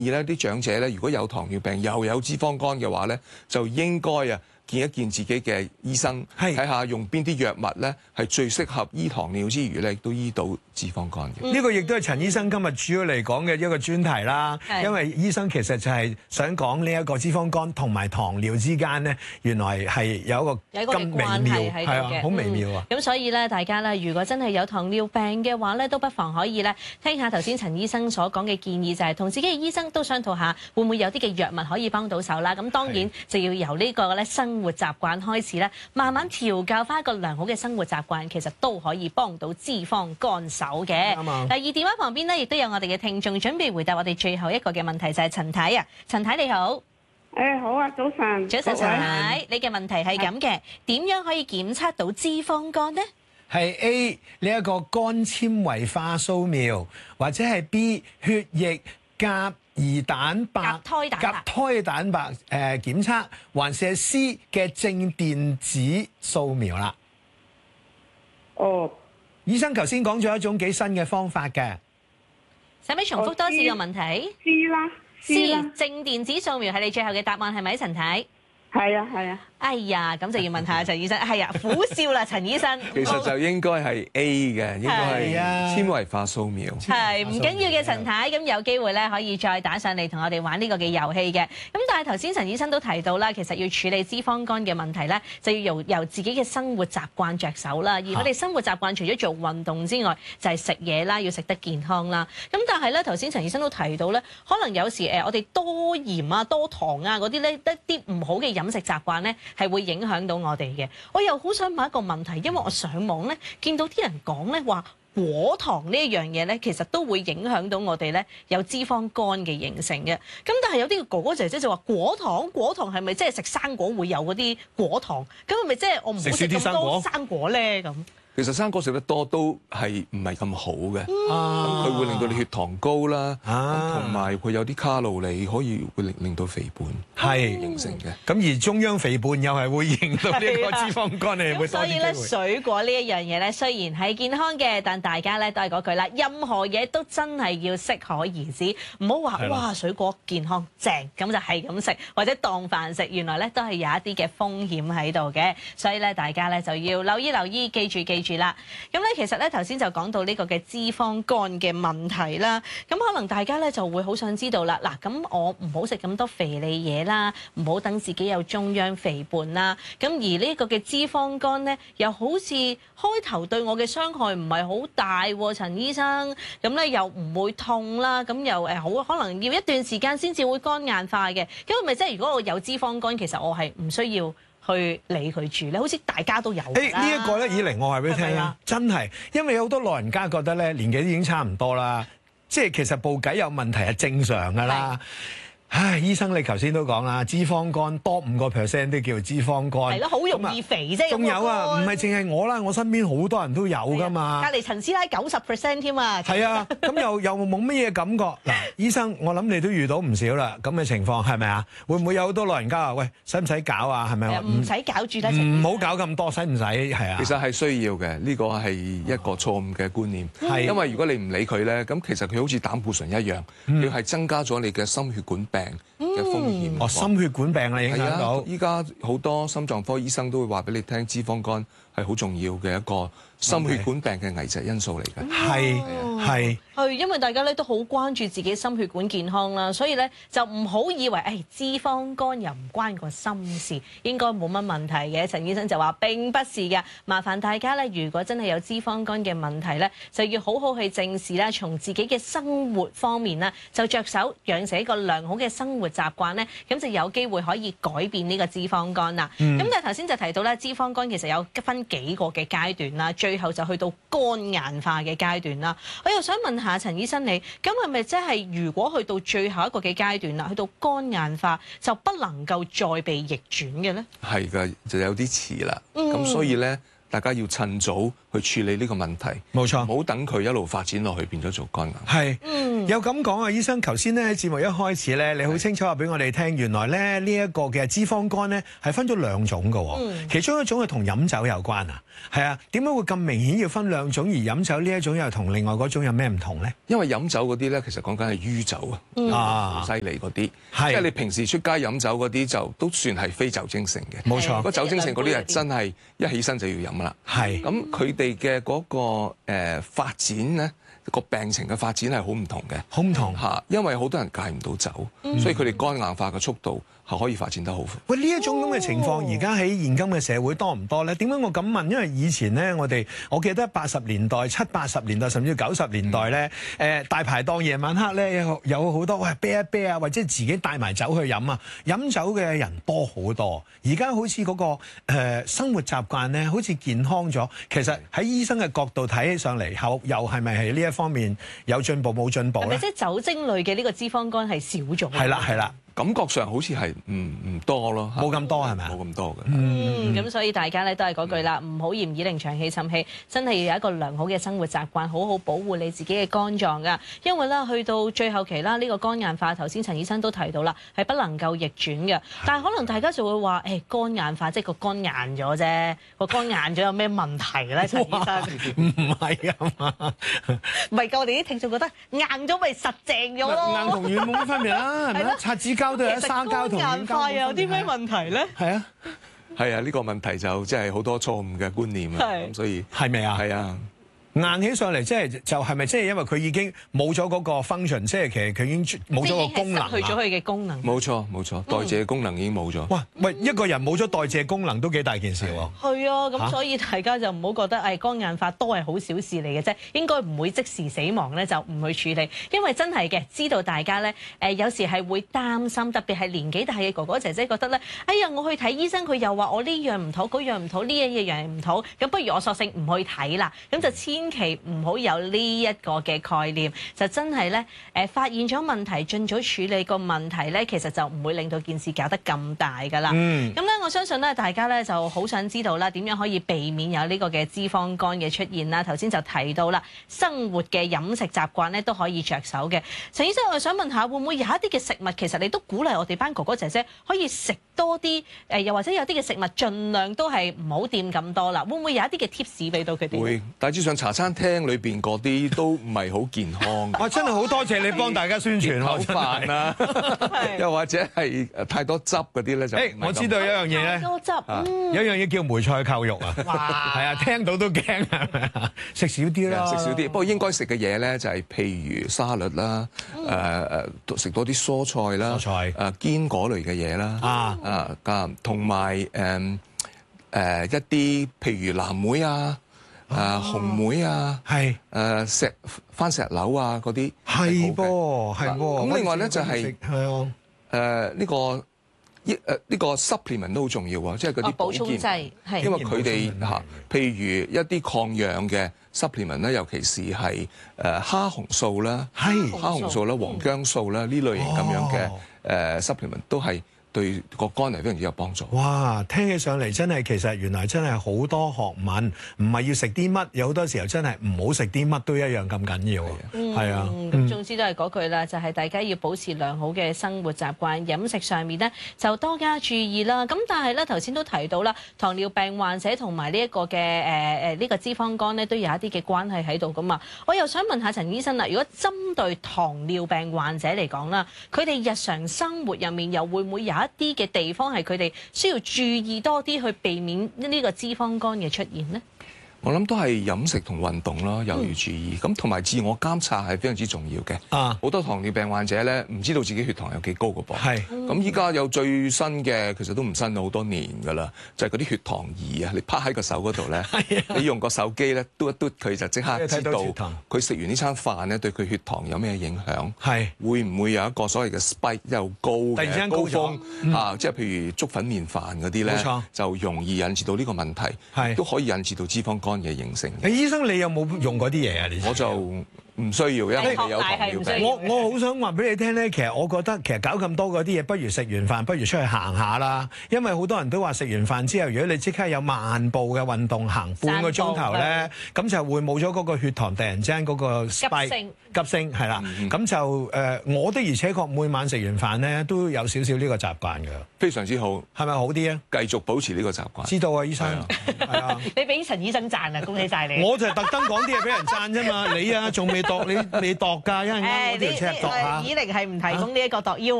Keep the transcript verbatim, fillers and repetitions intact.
而咧啲長者咧，如果有糖尿病又有脂肪肝嘅話咧，就應該啊見一見自己嘅醫生，睇下用邊啲藥物咧係最適合醫糖尿之餘咧，亦都醫到脂肪肝嘅。 呢、嗯、個亦都係陳醫生今日主要嚟講嘅一個專題啦。因為醫生其實就係想講呢一個脂肪肝同埋糖尿之間咧，原來係有一個咁微妙係啊，好微妙啊。 咁、嗯、所以咧，大家咧，如果真係有糖尿病嘅話咧，都不妨可以咧聽下頭先陳醫生所講嘅建議，就係、是、同自己嘅醫生都商討下，會唔會有啲嘅藥物可以幫到手啦。咁當然就要由呢個咧生活習慣開始咧，慢慢調教翻一個良好嘅生活習慣，其實都可以幫到脂肪肝手嘅。第二電話旁邊咧，亦都有我哋嘅聽眾準備回答我哋最後一個嘅問題，就係、是、陳太啊，陳太你好。 誒、欸、好啊，早晨。 早晨，陳太，你嘅問題係咁嘅，點樣可以檢測到脂肪肝呢？ 係 A 呢一個肝纖維化掃描，或者係 B 血液甲胰蛋白、 甲胎蛋白、 甲胎蛋白誒、呃、檢測，還是係 C 嘅正電子掃描啦。 哦， 醫生頭先講咗一種幾新嘅方法嘅， 使唔使重複多次個問題 ？C 啦 ，C 正電子掃描係你最後嘅答案係咪，陳太？ 係啊，係啊。 哎呀，咁就要問下陳醫生。係啊，苦笑啦，陳醫生。 其實就應該係 A 嘅，應該係纖維化掃描。 係唔緊要嘅，陳太，咁有機會咧可以再打上嚟同我哋玩呢個嘅遊戲嘅。咁但係頭先陳醫生都提到啦，其實要處理脂肪肝嘅問題咧，就要由由自己嘅生活習慣着手啦。而我哋生活習慣除咗做運動之外，就係食嘢啦，要食得健康啦。咁但係咧，頭先陳醫生都提到咧，可能有時誒我哋多鹽啊、多糖啊嗰啲咧，一啲唔好嘅飲食習慣咧，係會影響到我哋嘅。我又好想問一個問題，因為我上網咧見到啲人講咧話果糖呢一樣嘢咧，其實都會影響到我哋咧有脂肪肝嘅形成嘅。咁但係有啲哥哥姐姐就話果糖，果糖係咪即係食生果會有嗰啲果糖？咁係咪即係我唔好食咁多生果咧？咁其實生果食得多都係唔係咁好嘅，佢、嗯、會令到你血糖高啦，同埋佢有啲卡路里可以會令令到肥胖係形成嘅。 咁而中央肥胖又係會令到呢個脂肪肝你會多啲機會。 所以咧，水果呢一樣嘢咧，雖然係健康嘅，但大家咧都係嗰句啦，任何嘢都真係要適可而止，唔好話哇水果健康正咁就係咁食，或者當飯食，原來咧都係有一啲嘅風險喺度嘅。所以咧，大家咧就要留意留意，記住記住啦。咁咧，其實咧頭先就講到呢個嘅脂肪肝嘅問題啦。咁可能大家咧就會好想知道啦。嗱，咁我唔好食咁多肥膩嘢啦，唔好等自己有中央肥胖啦。咁而呢個嘅脂肪肝咧，又好似開頭對我嘅傷害唔係好大喎，陳醫生。咁咧又唔會痛啦，咁又誒好可能要一段時間先至會肝硬化嘅。咁咪即係如果我有脂肪肝，其實我係唔需要去理佢住咧，好似大家都有。誒、欸這個、呢一個咧，以嚟我話俾你聽啦，真係，因為有好多老人家覺得咧年紀已經差唔多啦，即係其實部計有問題係正常㗎啦。唉，醫生你頭先都講啦，脂肪肝多五個 percent 都叫脂肪肝，係咯，好容易肥啫。仲有啊，唔係淨係我啦，我身邊好多人都有㗎嘛。隔離陳師奶九十 percent 添啊。係啊，咁又又冇乜嘢感覺。嗱，醫生，我諗你都遇到唔少啦，咁嘅情況係咪啊？會唔會有好多老人家話喂，使唔使搞啊？係咪啊？唔使搞住得，唔好搞咁多，使唔使？係啊。其實係需要嘅，呢個係一個錯誤嘅觀念。係、嗯，因為如果你唔理佢咧，咁其實佢好似膽固醇一樣，佢、嗯、係增加咗你嘅心血管病嘅風險。哦，心血管病啊，影響到。依家好多心臟科醫生都會話俾你聽，脂肪肝係好重要嘅一個心血管病嘅危疾因素嚟嘅。係係係，因為大家咧都好關注自己心血管健康啦，所以咧就唔好以為誒、哎、脂肪肝又唔關個心事，應該冇乜問題嘅。陳醫生就話並不是嘅，麻煩大家咧，如果真係有脂肪肝嘅問題咧，就要好好去正視啦，從自己嘅生活方面啦，就着手養成一個良好嘅生活習慣咧，咁就有機會可以改變呢個脂肪肝啦。咁、嗯、但係頭先就提到咧，脂肪肝其實有分幾個嘅階段啦，最後就去到肝硬化嘅階段啦。我又想問下陳醫生你，咁係咪即係如果去到最後一個嘅階段啦，去到肝硬化就不能夠再被逆轉嘅咧？係㗎，就有啲遲啦。咁、嗯、所以咧，大家要趁早去處理呢個問題。冇錯，唔好等佢一路發展落去變咗做肝硬化。係，嗯， 有咁講啊，醫生，頭先咧喺節目一開始咧，你好清楚話俾我哋聽，原來咧呢一個嘅脂肪肝咧係分咗兩種嘅，嗯、其中一種係同飲酒有關啊，係啊，點解會咁明顯要分兩種，而飲酒呢一種又同另外嗰種有咩唔同咧？因為飲酒嗰啲咧，其實講緊係酗酒、嗯、啊，好犀利嗰啲，即係你平時出街飲酒嗰啲就都算係非酒精性嘅，冇錯。如果酒精性嗰啲係真係一起身就要飲啦，係。咁佢哋嘅嗰個誒、呃、發展咧。個病情嘅發展係好唔同嘅，好唔同嚇，因為好多人戒唔到酒，嗯、所以佢哋肝硬化嘅速度係可以發展得好快。喂，呢一種咁嘅情況，而家喺現今嘅社會多唔多咧？點解我咁問？因為以前咧，我哋我記得八十年代、七八十年代，甚至九十年代咧，誒、嗯呃、大排檔夜晚黑咧有有好多喂啤一啤啊，或者自己帶埋酒去飲啊，飲酒嘅人多好多。而家好似嗰、那個、呃、生活習慣咧，好似健康咗。其實喺醫生嘅角度睇起上嚟，後又係咪係呢一方面有進步冇進步咧？係咪即係酒精類嘅呢個脂肪肝係少咗？係啦，係啦。感覺上好似係唔唔多咯，冇咁多係咪啊？冇咁多嘅。 嗯，咁所以大家咧都係嗰句啦，唔好嫌二零長氣沉氣，真係要有一個良好嘅生活習慣，好好保護你自己嘅肝臟噶。因為咧去到最後期啦，呢個肝硬化，頭先陳醫生都提到啦，係不能夠逆轉嘅。但係可能大家就會話，誒肝硬化即係個肝硬咗啫，個肝硬咗有咩問題咧？陳醫生唔係啊嘛， 唔係㗎，我哋啲聽眾覺得硬咗咪實淨咗咯， 硬同軟冇乜分別啦，係咪啊？擦紙膠都有沙膠同軟膠， 硬化有啲咩問題咧？ 係啊， 係啊，呢個問題就即係好多錯誤嘅觀念啊，咁所以係咪啊？ 係啊。 硬起上嚟，即係就係咪即係因為佢已經冇咗嗰個 function， 即係其實佢已經冇咗個功能， 失去咗佢嘅功能。 冇錯冇錯，代謝功能已經冇咗。 哇！喂，一個人冇咗代謝功能都幾大件事喎。 係啊，咁所以大家就唔好覺得誒肝硬化都係好小事嚟嘅啫，應該唔會即時死亡咧，就唔去處理，因為真係嘅，知道大家咧誒有時係會擔心，特別係年紀大嘅哥哥姐姐覺得咧，哎呀我去睇醫生，佢又話我呢樣唔妥，嗰樣唔妥，呢樣嘢樣唔妥，咁不如我索性唔去睇啦，咁就千祈唔好有呢一個嘅概念，就真係咧誒發現咗問題，盡早處理個問題咧，其實就唔會令到件事搞得咁大噶啦。咁咧、嗯，我相信咧，大家咧就好想知道啦，點樣可以避免有呢個嘅脂肪肝嘅出現啦？頭先就提到啦，生活嘅飲食習慣咧都可以着手嘅。陳醫生，我想問下，會唔會有一啲嘅食物，其實你都鼓勵我哋班哥哥姐姐可以食多啲誒，又或者有啲嘅食物盡量都係唔好掂咁多啦？會唔會有一啲嘅 tips 俾到佢哋？ 會，大致上茶餐廳裏邊嗰啲都唔係好健康。 哇！真係好多謝你幫大家宣傳口飯啦，又或者係太多汁嗰啲咧就。誒， 我知道有樣嘢咧， 多汁， 有樣嘢叫梅菜扣肉啊。哇！係啊，聽到都驚係咪啊？食少啲啦， 食少啲。不過應該食嘅嘢咧就係譬如沙律啦，誒誒食多啲蔬菜啦， 蔬菜誒堅果類嘅嘢啦，啊啊同埋誒誒一啲譬如藍莓啊。誒、呃、紅莓啊，係誒、呃、石番石榴啊嗰啲係噃，係噃。 咁另外咧就係誒呢個益誒呢個 supplement 都好重要啊，即係嗰啲保健劑，因為佢哋嚇，譬如一啲抗氧嘅 supplement 咧，尤其是係誒蝦紅素啦，係蝦紅素啦、黃薑素啦呢類型咁樣嘅誒 supplement 都係。對個肝係非常之有幫助。哇！ 聽起上嚟真係其實原來真係好多學問，唔係要食啲乜，有好多時候真係唔好食啲乜都一樣咁緊要。係啊， 咁總之都係嗰句啦，就係、是、大家要保持良好嘅生活習慣，飲食上面咧就多加注意啦。咁但係咧頭先都提到啦，糖尿病患者同埋呢一個嘅誒誒呢個脂肪肝咧都有一啲嘅關係喺度噶嘛。我又想問下陳醫生啦，如果針對糖尿病患者嚟講啦，佢哋日常生活入面又會唔會有一啲嘅地方係佢哋需要注意多啲去避免呢個脂肪肝嘅出現呢？ 我諗都係飲食同運動咯，又要注意。咁同埋自我監察係非常之重要嘅。啊，好多糖尿病患者咧，唔知道自己血糖有幾高㗎噃。係。咁依家有最新嘅，其實都唔新好多年㗎啦，就係嗰啲血糖儀啊，你趴喺個手嗰度咧，你用個手機咧嘟一嘟佢就即刻知道佢食完呢餐飯咧對佢血糖有咩影響。係。會唔會有一個所謂嘅 spike 又高嘅高峰啊？即係譬如粥粉麵飯嗰啲咧，就容易引致到呢個問題，都可以引致到脂肪肝嘅形成。 誒，醫生你有冇用嗰啲嘢啊？你我就唔需要，因為你有糖尿病。 我我好想話俾你聽咧，其實我覺得其實搞咁多嗰啲嘢，不如食完飯不如出去行下啦。因為好多人都話食完飯之後，如果你即刻有慢步嘅運動，行半個鐘頭咧，咁就會冇咗嗰個血糖突然之間嗰個 spike 急升， 急升係啦。咁、嗯、就誒、呃，我的而且確每晚食完飯咧都有少少呢個習慣㗎。 非常之好， 係咪好啲啊？ 繼續保持呢個習慣。 知道啊，醫生。係啊， 你俾陳醫生讚啊，恭喜晒你！ 我就係特登講啲嘢俾人讚啫嘛，你啊仲未度，你未度㗎，因為我條尺度嚇。 以寧係唔提供呢一個度腰。